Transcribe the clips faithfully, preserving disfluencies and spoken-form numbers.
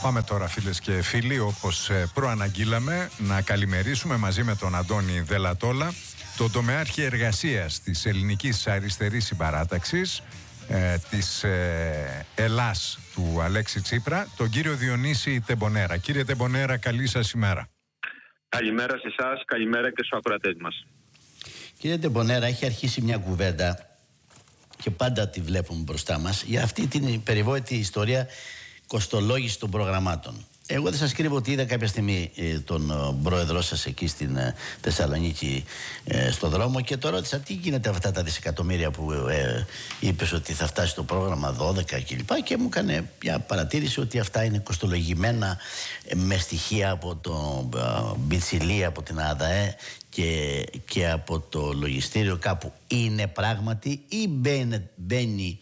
Πάμε τώρα, φίλες και φίλοι, όπως προαναγγείλαμε, να καλημερίσουμε μαζί με τον Αντώνη Δελατόλα τον τομεάρχη εργασίας της Ελληνικής Αριστερής Συμπαράταξης ε, της ε, Ελλάς του Αλέξη Τσίπρα, τον κύριο Διονύση Τεμπονέρα. Κύριε Τεμπονέρα, καλή σας ημέρα. Καλημέρα σε εσάς, καλημέρα και στους ακροατές μας. Κύριε Τεμπονέρα, έχει αρχίσει μια κουβέντα και πάντα τη βλέπουμε μπροστά μας για αυτή την περιβόητη ιστορία κοστολόγηση των προγραμμάτων. Εγώ δεν σας κρύβω ότι είδα κάποια στιγμή ε, τον ε, πρόεδρό σας εκεί στην ε, Θεσσαλονίκη ε, στο δρόμο και το ρώτησα τι γίνεται αυτά τα δισεκατομμύρια που ε, είπες ότι θα φτάσει το πρόγραμμα δώδεκα κλπ. Και, και μου έκανε μια παρατήρηση ότι αυτά είναι κοστολογημένα ε, με στοιχεία από το ε, Μπιτσιλή, από την ΑΔΑΕ και, και από το λογιστήριο κάπου. Είναι πράγματι ή μπαίνει, μπαίνει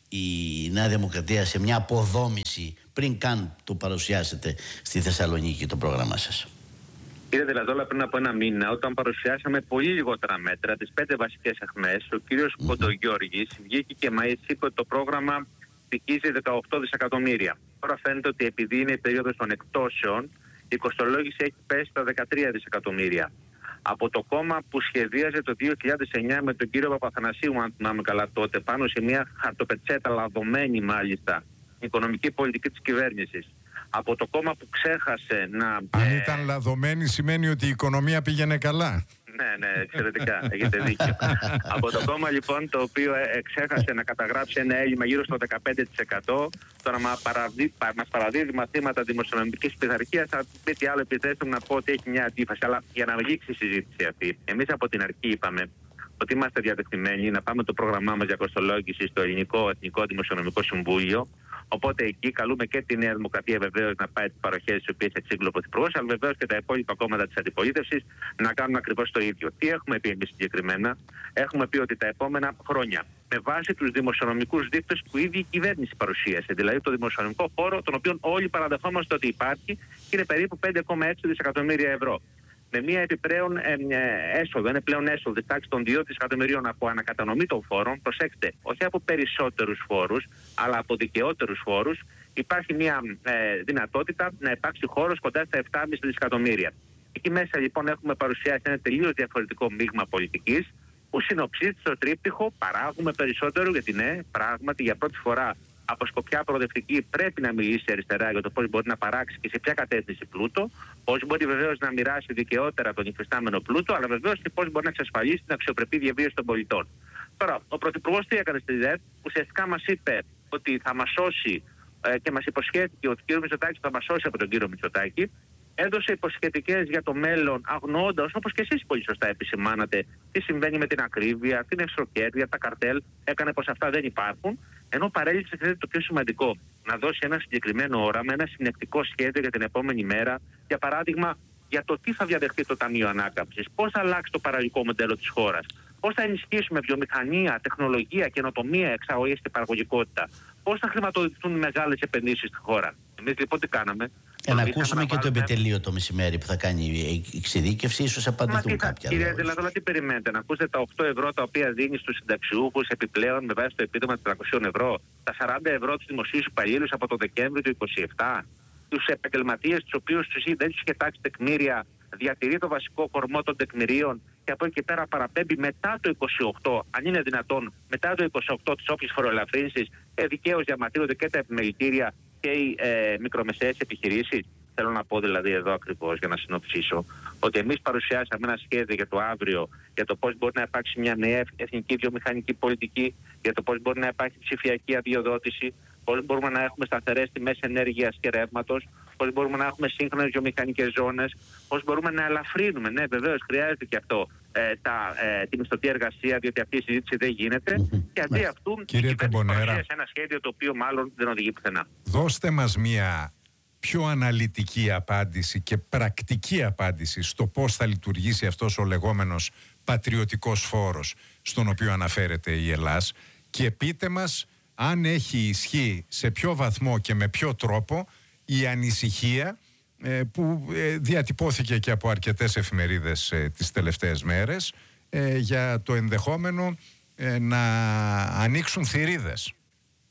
η Νέα Δημοκρατία σε μια αποδόμηση πριν καν το παρουσιάσετε στη Θεσσαλονίκη το πρόγραμμά σας? Κύριε Δελατόλα, πριν από ένα μήνα, όταν παρουσιάσαμε πολύ λιγότερα μέτρα, τις πέντε βασικές αιχμές, ο κύριος mm-hmm. Κοντογιώργης βγήκε και μας είπε ότι το πρόγραμμα στοιχίζει δεκαοκτώ δισεκατομμύρια. Τώρα φαίνεται ότι επειδή είναι η περίοδος των εκτόσεων, η κοστολόγηση έχει πέσει στα δεκατρία δισεκατομμύρια. Από το κόμμα που σχεδίαζε το δύο χιλιάδες εννιά με τον κύριο Παπαθανασίου, αν θυμάμαι καλά τότε, πάνω σε μια χαρτοπετσέτα λαδωμένη μάλιστα οικονομική πολιτική της κυβέρνησης. Από το κόμμα που ξέχασε να... Αν ε... ήταν λαδωμένη σημαίνει ότι η οικονομία πήγαινε καλά. Ναι, ναι, εξαιρετικά, έχετε δίκιο. Από το κόμμα λοιπόν το οποίο ε, ξέχασε να καταγράψει ένα έλλειμμα γύρω στο δεκαπέντε τοις εκατό, τώρα μα παραδεί, πα, μας παραδίδει μαθήματα δημοσιονομικής πειθαρχίας, θα πει τι άλλο επιτρέψτε να πω ότι έχει μια αντίφαση. Αλλά για να λήξει η συζήτηση αυτή, εμείς από την αρχή είπαμε ότι είμαστε διατεθειμένοι να πάμε το πρόγραμμά μας για κοστολόγηση στο Ελληνικό Εθνικό Δημοσιονομικό Συμβούλιο. Οπότε εκεί καλούμε και τη Νέα Δημοκρατία βεβαίως να πάει τις παροχές τις οποίες εξήγηλε ο Πρωθυπουργός, αλλά βεβαίως και τα υπόλοιπα κόμματα της αντιπολίτευσης να κάνουν ακριβώς το ίδιο. Τι έχουμε πει εμείς συγκεκριμένα? Έχουμε πει ότι τα επόμενα χρόνια, με βάση τους δημοσιονομικούς δείκτες που ήδη η κυβέρνηση παρουσίασε, δηλαδή το δημοσιονομικό χώρο, τον οποίο όλοι παραδεχόμαστε ότι υπάρχει και είναι περίπου πέντε κόμμα έξι δισεκατομμύρια ευρώ. Με μια επιπλέον ε, έσοδο, είναι πλέον έσοδο της τάξης των δύο δισεκατομμυρίων από ανακατανομή των φόρων, προσέξτε, όχι από περισσότερους φόρους, αλλά από δικαιότερους φόρους, υπάρχει μια ε, δυνατότητα να υπάρξει χώρος κοντά στα επτά κόμμα πέντε δισεκατομμύρια. Εκεί μέσα λοιπόν έχουμε παρουσιάσει ένα τελείως διαφορετικό μείγμα πολιτικής, που συνοψίζει στο τρίπτυχο παράγουμε περισσότερο, γιατί ναι, πράγματι για πρώτη φορά από σκοπιά προοδευτική πρέπει να μιλήσει αριστερά για το πώς μπορεί να παράξει και σε ποια κατεύθυνση πλούτο, πώς μπορεί βεβαίως να μοιράσει δικαιότερα τον υφιστάμενο πλούτο, αλλά βεβαίως και πώς μπορεί να εξασφαλίσει την αξιοπρεπή διαβίωση των πολιτών. Τώρα, ο Πρωθυπουργός τι έκανε στη ΔΕΠ? Ουσιαστικά μας είπε ότι θα μας σώσει ε, και μας υποσχέθηκε ότι ο κ. Μητσοτάκης θα μας σώσει από τον κύριο Μητσοτάκη. Έδωσε υποσχετικές για το μέλλον, αγνοώντας, όπως και εσείς πολύ σωστά επισημάνατε, τι συμβαίνει με την ακρίβεια, την εξωκέρδεια, τα καρτέλ, έκανε πως αυτά δεν υπάρχουν. Ενώ παρέλειψε το πιο σημαντικό, να δώσει ένα συγκεκριμένο όραμα, ένα συνεκτικό σχέδιο για την επόμενη μέρα, για παράδειγμα, για το τι θα διαδεχτεί το Ταμείο Ανάκαμψης, πώς θα αλλάξει το παραγωγικό μοντέλο της χώρας, πώς θα ενισχύσουμε βιομηχανία, τεχνολογία, καινοτομία, εξαγωγές και παραγωγικότητα, πώς θα χρηματοδοτηθούν μεγάλες επενδύσεις στη χώρα. Εμείς λοιπόν τι κάναμε? Ε, να ακούσουμε να και βάλουμε... το επιτελείο το μεσημέρι που θα κάνει η εξειδίκευση, ίσως απαντηθούν Μα, κάποια. Κύριε Δελατόλα, τι περιμένετε? Να ακούσετε τα οκτώ ευρώ τα οποία δίνει στους συνταξιούχους επιπλέον με βάση το επίδομα τετρακόσια ευρώ, τα σαράντα ευρώ στους δημοσίους υπαλλήλους από το Δεκέμβριο του είκοσι επτά, τους επαγγελματίες τους οποίους τους δεν τους είχε τάξει τεκμήρια, διατηρεί το βασικό κορμό των τεκμηρίων και από εκεί και πέρα παραπέμπει μετά το είκοσι οκτώ, αν είναι δυνατόν, μετά το είκοσι οκτώ τις όποιες φοροελαφρύνσεις, ε, δικαίως διαμαρτύρονται και τα επιμελητήρια και οι ε, μικρομεσαίες επιχειρήσεις. Θέλω να πω δηλαδή εδώ ακριβώς για να συνοψίσω ότι εμείς παρουσιάσαμε ένα σχέδιο για το αύριο, για το πώς μπορεί να υπάρξει μια νέα εθνική βιομηχανική πολιτική, για το πώς μπορεί να υπάρχει ψηφιακή αδειοδότηση, πώς μπορούμε να έχουμε σταθερές τιμές ενέργειας και ρεύματος, πώς μπορούμε να έχουμε σύγχρονες βιομηχανικές ζώνες, πώς μπορούμε να ελαφρύνουμε. Ναι, βεβαίως χρειάζεται και αυτό ε, τα, ε, τη μισθωτή εργασία, διότι αυτή η συζήτηση δεν γίνεται. Και αντί αυτού, η κυβέρνηση παρουσίασε ένα σχέδιο το οποίο μάλλον δεν οδηγεί πουθενά. Δώστε μας μια πιο αναλυτική απάντηση και πρακτική απάντηση στο πώς θα λειτουργήσει αυτός ο λεγόμενος πατριωτικός φόρος στον οποίο αναφέρεται η Ελλάς, και πείτε μας αν έχει ισχύ, σε ποιο βαθμό και με ποιο τρόπο η ανησυχία ε, που ε, διατυπώθηκε και από αρκετές εφημερίδες ε, τις τελευταίες μέρες ε, για το ενδεχόμενο ε, να ανοίξουν θηρίδες.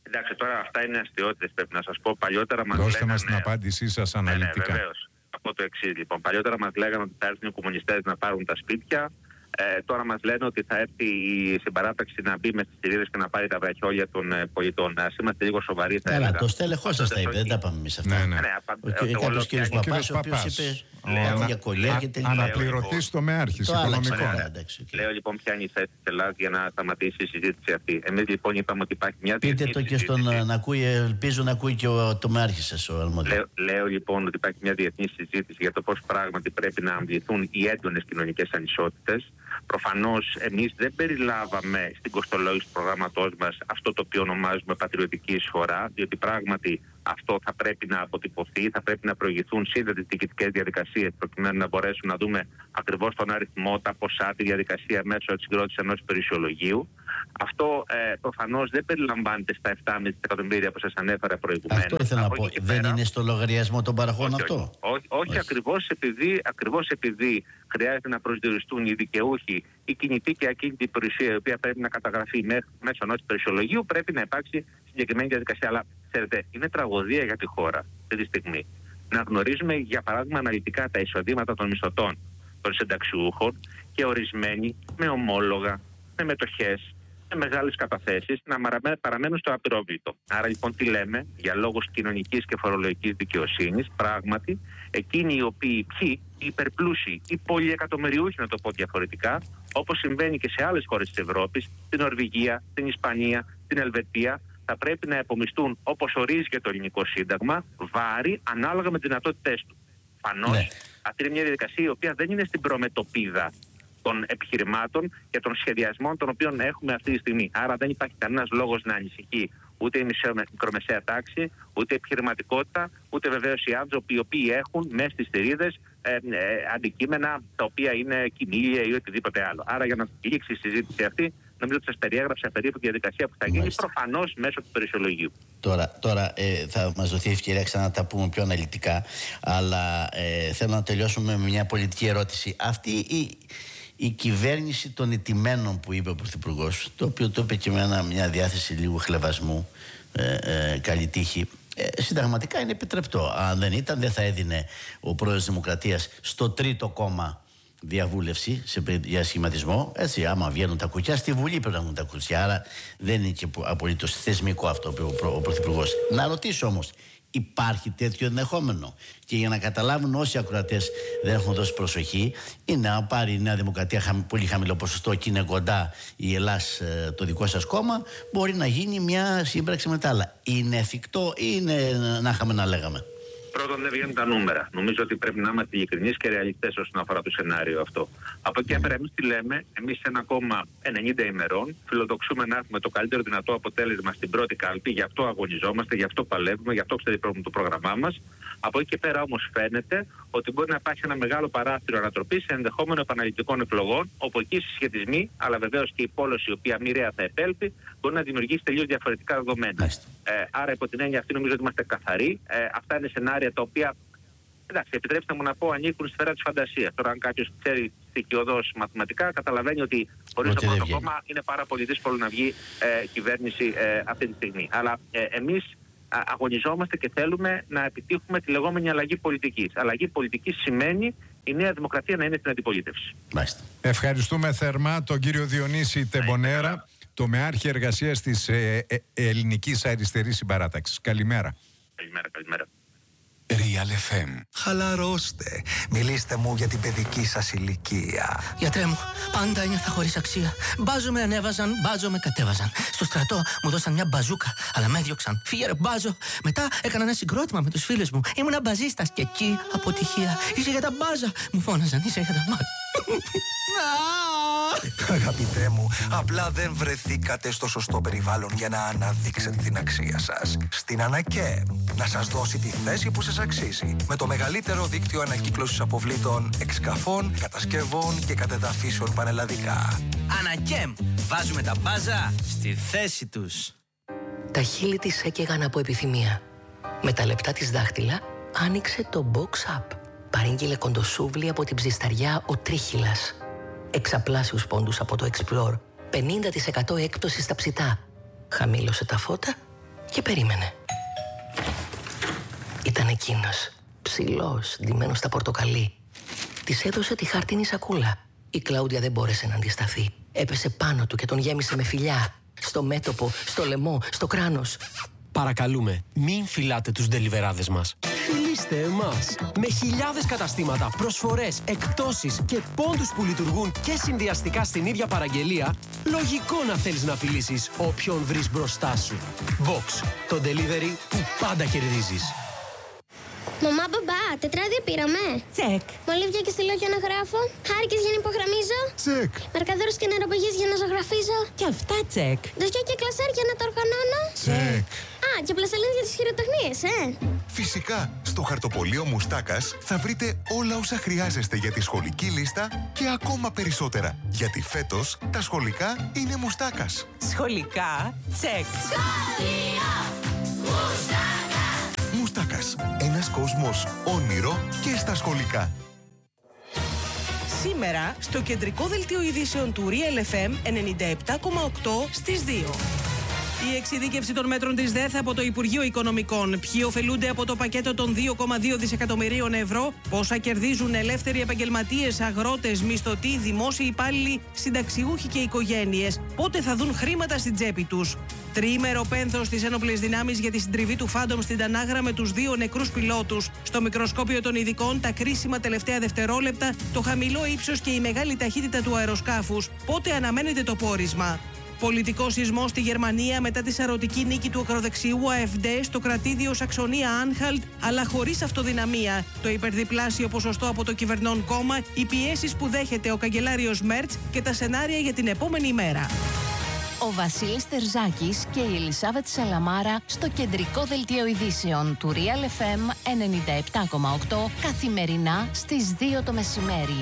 Εντάξει, τώρα αυτά είναι αστιότητες, πρέπει να σας πω. Παλιότερα μας Δώστε λέγανε... μας την απάντησή σας αναλυτικά. Ναι, ναι, βεβαίως. Από το εξής, λοιπόν. Παλιότερα μας λέγανε ότι θα έρθουν οι κομμουνιστές να πάρουν τα σπίτια. Ε, τώρα μας λένε ότι θα έρθει η συμπαράταξη να μπει με στις θηρίδες και να πάρει τα βραχιόλια των ε, πολιτών. Ας είμαστε λίγο σοβαροί. Θα Καλά, το στέλεχό σας τα είπε, δεν τα πάμε εμείς αυτά. Ναι, ναι. Ναι, Κάποιος κύριος Παπάς, ο οποίος είπε για κολλιά και τελικά. Αναπληρωτής τομέαρχης οικονομικών. Λέω λοιπόν ποια είναι η θέση της Ελλάδας για να σταματήσει η συζήτηση αυτή. Εμείς λοιπόν είπαμε ότι υπάρχει μια Πείτε το και στον να ακούει, ελπίζω να ακούει και ο τομεάρχης σας, ο Αλμόδης. Λέω, λέω λοιπόν ότι υπάρχει μια διεθνή συζήτηση για το πώς πράγματι πρέπει να αμβληθούν οι έντονες κοινωνικές ανισότητες. Προφανώς εμείς δεν περιλάβαμε στην κοστολόγηση του προγράμματός μας αυτό το οποίο ονομάζουμε πατριωτική εισφορά, διότι πράγματι αυτό θα πρέπει να αποτυπωθεί, θα πρέπει να προηγηθούν σύνδετες διοικητικές διαδικασίες προκειμένου να μπορέσουν να δούμε ακριβώς τον αριθμό, τα ποσά, τη διαδικασία μέσω της συγκρότησης ενός περιουσιολογίου. Αυτό ε, προφανώς δεν περιλαμβάνεται στα επτά κόμμα πέντε εκατομμύρια που σας ανέφερα προηγουμένως. Αυτό ήθελα να πω. Δεν πέρα, είναι στο λογαριασμό των παραχών όχι, αυτό. Όχι, όχι, όχι, όχι. Ακριβώς, επειδή, ακριβώς επειδή χρειάζεται να προσδιοριστούν οι δικαιούχοι, η κινητή και ακίνητη περιουσία, η οποία πρέπει να καταγραφεί μέσω ενός περιουσιολογίου, πρέπει να υπάρξει συγκεκριμένη διαδικασία. Αλλά ξέρετε, είναι τραγωδία για τη χώρα αυτή τη στιγμή να γνωρίζουμε, για παράδειγμα, αναλυτικά τα εισοδήματα των μισθωτών των συνταξιούχων και ορισμένοι με ομόλογα, με μετοχές, με μεγάλες καταθέσεις να παραμένουν στο απειρόβλητο. Άρα λοιπόν τι λέμε, για λόγους κοινωνικής και φορολογικής δικαιοσύνης, πράγματι εκείνοι οι οποίοι ποιοι, οι υπερπλούσιοι, οι πολυεκατομμυριούχοι, να το πω διαφορετικά, όπως συμβαίνει και σε άλλες χώρες της Ευρώπης, την Νορβηγία, την Ισπανία, την Ελβετία, θα πρέπει να επομιστούν, όπως ορίζει και το ελληνικό σύνταγμα, βάρη ανάλογα με τις δυνατότητές του. Φανώς, ναι. Αυτή είναι μια διαδικασία η οποία δεν είναι στην προμετωπίδα των επιχειρημάτων και των σχεδιασμών των οποίων έχουμε αυτή τη στιγμή. Άρα δεν υπάρχει κανένας λόγος να ανησυχεί ούτε η μικρομεσαία τάξη, ούτε η επιχειρηματικότητα, ούτε βεβαίως οι άνθρωποι οι οποίοι έχουν μέσα στις θηρίδες ε, ε, αντικείμενα τα οποία είναι κοιμήλια ή οτιδήποτε άλλο. Άρα για να λήξει η συζήτηση αυτή, νομίζω ότι σας περιέγραψα περίπου τη διαδικασία που θα γίνει. Μάλιστα. Προφανώς μέσω του περιουσιολογίου. Τώρα, τώρα ε, θα μας δοθεί ευκαιρία ξανά να τα πούμε πιο αναλυτικά, αλλά ε, θέλω να τελειώσουμε με μια πολιτική ερώτηση. Αυτή η, η κυβέρνηση των ηττημένων που είπε ο Πρωθυπουργός, το οποίο το είπε και με ένα, μια διάθεση λίγου χλεβασμού, ε, ε, καλή τύχη, ε, συνταγματικά είναι επιτρεπτό. Αν δεν ήταν, δεν θα έδινε ο πρόεδρος της Δημοκρατίας στο τρίτο κόμμα διαβούλευση σε, για σχηματισμό. Έτσι, άμα βγαίνουν τα κουκιά, στη Βουλή πρέπει να βγουν τα κουκιά. Άρα δεν είναι και απολύτως θεσμικό αυτό που ο, ο Πρωθυπουργός. Να ρωτήσω όμως, υπάρχει τέτοιο ενδεχόμενο? Και για να καταλάβουν όσοι ακροατές δεν έχουν δώσει προσοχή, είναι να πάρει η Νέα Δημοκρατία χαμ, πολύ χαμηλό ποσοστό και είναι κοντά η Ελλάς, το δικό σας κόμμα, μπορεί να γίνει μια σύμπραξη με τα άλλα. Είναι εφικτό ή είναι να είχαμε να λέγαμε? Πρώτον, δεν βγαίνουν τα νούμερα. Νομίζω ότι πρέπει να είμαστε ειλικρινείς και ρεαλιστές όσον αφορά το σενάριο αυτό. Από εκεί πέρα, εμείς τι λέμε, εμείς σε ένα κόμμα ενενήντα ημερών φιλοδοξούμε να έχουμε το καλύτερο δυνατό αποτέλεσμα στην πρώτη κάλπη, γι' αυτό αγωνιζόμαστε, γι' αυτό παλεύουμε, γι' αυτό ξέρει το πρόγραμμά μας. Από εκεί και πέρα όμως φαίνεται ότι μπορεί να υπάρχει ένα μεγάλο παράθυρο ανατροπής σε ενδεχόμενο επαναληπτικών εκλογών, όπου εκεί οι συσχετισμοί, αλλά βεβαίως και η πόλωση η οποία μοιραία θα επέλθει, μπορεί να δημιουργήσει τελείως διαφορετικά δεδομένα. Ε, άρα, υπό την έννοια αυτή, νομίζω ότι είμαστε καθαροί. Ε, αυτά είναι σενάρια τα οποία, εντάξει, επιτρέψτε μου να πω, ανήκουν στη σφαίρα της φαντασίας. Τώρα, αν κάποιος ξέρει στοιχειωδώς μαθηματικά, καταλαβαίνει ότι χωρίς το πρώτο κόμμα είναι πάρα πολύ δύσκολο να βγει ε, κυβέρνηση ε, αυτή τη στιγμή. Αλλά ε, εμείς αγωνιζόμαστε και θέλουμε να επιτύχουμε τη λεγόμενη αλλαγή πολιτικής. Αλλαγή πολιτικής σημαίνει η Νέα Δημοκρατία να είναι στην αντιπολίτευση. Μάλιστα. Ευχαριστούμε θερμά τον κύριο Διονύση Τεμπονέρα, τομεάρχη εργασίας της ε, ε, Ελληνικής Αριστερής Συμπαράταξης. Καλημέρα. Καλημέρα, καλημέρα. Real εφ εμ. Χαλαρώστε. Μιλήστε μου για την παιδική σας ηλικία. Γιατρέ μου, πάντα ένιωθα χωρίς αξία. Μπάζο με ανέβαζαν, μπάζο με κατέβαζαν. Στο στρατό μου δώσαν μια μπαζούκα, αλλά με έδιωξαν. Φύγε ρε μπάζο. Μετά έκανα ένα συγκρότημα με τους φίλους μου. Ήμουνα μπαζίστας και εκεί αποτυχία. Είσαι για τα μπάζα. Μου φώναζαν, είσαι για τα μπάζα. Αγαπητέ μου, απλά δεν βρεθήκατε στο σωστό περιβάλλον για να αναδείξετε την αξία σας. Στην ΑΝΑΚΕΜ, να σας δώσει τη θέση που σας αξίζει. Με το μεγαλύτερο δίκτυο ανακύκλωσης αποβλήτων, εξκαφών, κατασκευών και κατεδαφίσεων πανελλαδικά. ΑΝΑΚΕΜ, βάζουμε τα μπάζα στη θέση τους. Τα χείλη της έκαιγαν από επιθυμία. Με τα λεπτά της δάχτυλα άνοιξε το Box Up. Παρήγγειλε κοντοσούβλι από την ψισταριά ο Τρίχυλας. Εξαπλάσιους πόντους από το Explore. πενήντα τοις εκατό έκπτωση στα ψητά. Χαμήλωσε τα φώτα και περίμενε. Ήταν εκείνος, ψηλός, ντυμένος στα πορτοκαλί. Της έδωσε τη χάρτινη σακούλα. Η Κλάουντια δεν μπόρεσε να αντισταθεί. Έπεσε πάνω του και τον γέμισε με φιλιά. Στο μέτωπο, στο λαιμό, στο κράνος. Παρακαλούμε, μην φυλάτε τους ντελιβεράδες μας. Φιλήστε εμάς. Με χιλιάδες καταστήματα, προσφορές, εκπτώσεις και πόντους που λειτουργούν και συνδυαστικά στην ίδια παραγγελία, λογικό να θέλεις να φιλήσεις όποιον βρεις μπροστά σου. Box, το delivery που πάντα κερδίζεις. Μαμά, μπαμπά, τετράδια πήραμε. Τσεκ. Μολύβια και στυλό για να γράφω. Χάρηκες για να υπογραμμίζω. Τσεκ. Μαρκαδόρους και νεροπαγίες για να ζωγραφίζω. Και αυτά τσεκ. Δοσιά και κλασάρ για να τα οργανώνω. Τσεκ. Α, και πλαστελίνες για τις χειροτεχνίες, ε. Φυσικά, στο χαρτοπολείο Μουστάκας θα βρείτε όλα όσα χρειάζεστε για τη σχολική λίστα και ακόμα περισσότερα. Γιατί φέτος τα σχολικά είναι Μουστάκας. Σχολικά τσεκ. Σχολείο Μουστάκα. Μουστάκας. Ένας κόσμος όνειρο και στα σχολικά. Σήμερα, στο κεντρικό δελτίο ειδήσεων του Real εφ εμ ενενήντα επτά κόμμα οκτώ στις δύο. Η εξειδίκευση των μέτρων της ΔΕΘ από το Υπουργείο Οικονομικών. Ποιοι ωφελούνται από το πακέτο των δύο κόμμα δύο δισεκατομμυρίων ευρώ. Πόσα κερδίζουν ελεύθεροι επαγγελματίες, αγρότες, μισθωτοί, δημόσιοι υπάλληλοι, συνταξιούχοι και οικογένειες. Πότε θα δουν χρήματα στην τσέπη τους. Τριήμερο πένθος στις ένοπλες δυνάμεις για τη συντριβή του Φάντομ στην Τανάγρα με τους δύο νεκρούς πιλότους. Στο μικροσκόπιο των ειδικών, τα κρίσιμα τελευταία δευτερόλεπτα, το χαμηλό ύψος και η μεγάλη ταχύτητα του αεροσκάφους. Πότε αναμένεται το πόρισμα. Πολιτικό σεισμό στη Γερμανία μετά τη σαρωτική νίκη του ακροδεξιού AfD στο κρατήδιο Σαξονία Άνχαλτ, αλλά χωρίς αυτοδυναμία. Το υπερδιπλάσιο ποσοστό από το κυβερνών κόμμα, οι πιέσεις που δέχεται ο καγκελάριος Μέρτς και τα σενάρια για την επόμενη ημέρα. Ο Βασίλης Τερζάκης και η Ελισάβετ Σαλαμάρα στο κεντρικό δελτίο ειδήσεων του Real εφ εμ ενενήντα επτά κόμμα οκτώ καθημερινά στις δύο το μεσημέρι.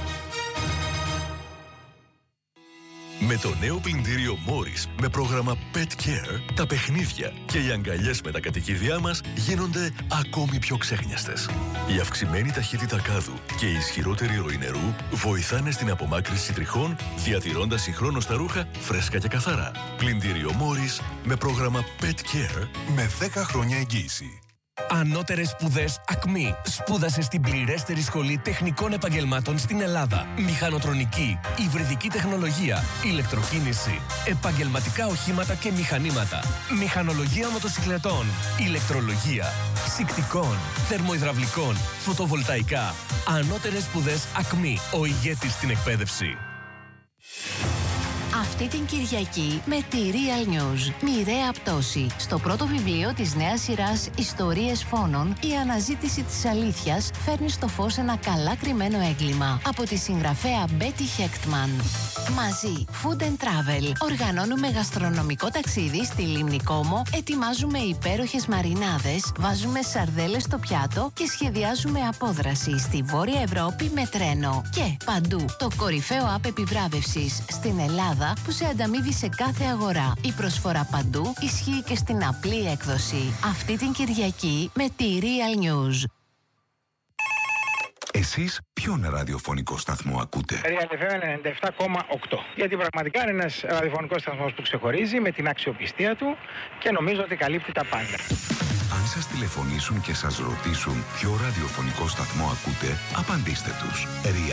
Με το νέο πλυντήριο Morris με πρόγραμμα Pet Care, τα παιχνίδια και οι αγκαλιές με τα κατοικίδια μας γίνονται ακόμη πιο ξέχνιαστες. Η αυξημένη ταχύτητα κάδου και η ισχυρότερη ροή νερού βοηθάνε στην απομάκρυνση τριχών, διατηρώντας συγχρόνως τα ρούχα φρέσκα και καθαρά. Πλυντήριο Morris με πρόγραμμα Pet Care με δέκα χρόνια εγγύηση. Ανώτερες σπουδές ΑΚΜΗ. Σπούδασε στην πληρέστερη σχολή τεχνικών επαγγελμάτων στην Ελλάδα. Μηχανοτρονική, υβριδική τεχνολογία, ηλεκτροκίνηση, επαγγελματικά οχήματα και μηχανήματα, μηχανολογία μοτοσυκλετών, ηλεκτρολογία, ψυκτικών, θερμοϊδραυλικών, φωτοβολταϊκά. Ανώτερες σπουδές ΑΚΜΗ. Ο ηγέτης στην εκπαίδευση. Αυτή την Κυριακή με τη Real News. Μοιραία πτώση. Στο πρώτο βιβλίο της νέας σειράς Ιστορίες Φόνων, η αναζήτηση της αλήθειας φέρνει στο φως ένα καλά κρυμμένο έγκλημα. Από τη συγγραφέα Μπέτι Χέκτμαν. Μαζί, Food and Travel. Οργανώνουμε γαστρονομικό ταξίδι στη Λίμνη Κόμο, ετοιμάζουμε υπέροχες μαρινάδες, βάζουμε σαρδέλες στο πιάτο και σχεδιάζουμε απόδραση στη Βόρεια Ευρώπη με τρένο. Και παντού, το κορυφαίο app επιβράβευσης στην Ελλάδα που σε ανταμείβει σε κάθε αγορά. Η προσφορά παντού ισχύει και στην απλή έκδοση. Αυτή την Κυριακή με τη Real News. Εσείς ποιον ραδιοφωνικό σταθμό ακούτε? Real εφ εμ ενενήντα επτά κόμμα οκτώ. Γιατί πραγματικά είναι ένας ραδιοφωνικός σταθμός που ξεχωρίζει με την αξιοπιστία του και νομίζω ότι καλύπτει τα πάντα. Αν σας τηλεφωνήσουν και σας ρωτήσουν ποιο ραδιοφωνικό σταθμό ακούτε, απαντήστε τους.